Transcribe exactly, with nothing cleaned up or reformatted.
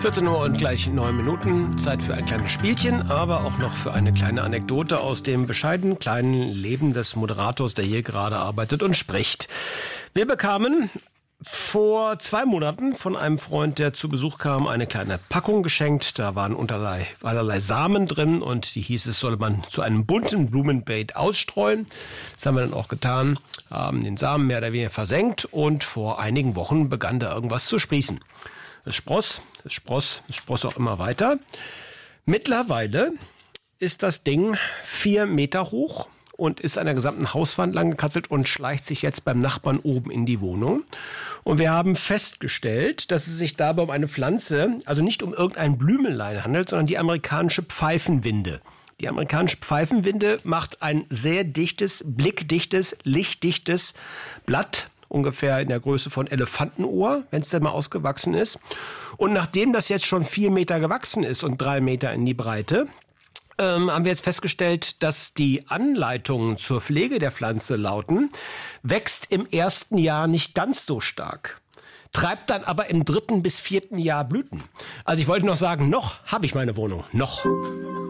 vierzehn Uhr und gleich neun Minuten. Zeit für ein kleines Spielchen, aber auch noch für eine kleine Anekdote aus dem bescheidenen kleinen Leben des Moderators, der hier gerade arbeitet und spricht. Wir bekamen vor zwei Monaten von einem Freund, der zu Besuch kam, eine kleine Packung geschenkt. Da waren unterlei, allerlei Samen drin und die hieß es, solle man zu einem bunten Blumenbeet ausstreuen. Das haben wir dann auch getan, haben den Samen mehr oder weniger versenkt und vor einigen Wochen begann da irgendwas zu sprießen. Es spross, es spross, es spross auch immer weiter. Mittlerweile ist das Ding vier Meter hoch und ist an der gesamten Hauswand lang gekatzelt und schleicht sich jetzt beim Nachbarn oben in die Wohnung. Und wir haben festgestellt, dass es sich dabei um eine Pflanze, also nicht um irgendein Blümelein handelt, sondern die amerikanische Pfeifenwinde. Die amerikanische Pfeifenwinde macht ein sehr dichtes, blickdichtes, lichtdichtes Blatt, ungefähr in der Größe von Elefantenohr, wenn es denn mal ausgewachsen ist. Und nachdem das jetzt schon vier Meter gewachsen ist und drei Meter in die Breite, ähm, haben wir jetzt festgestellt, dass die Anleitungen zur Pflege der Pflanze lauten, wächst im ersten Jahr nicht ganz so stark, treibt dann aber im dritten bis vierten Jahr Blüten. Also ich wollte noch sagen, noch habe ich meine Wohnung, noch.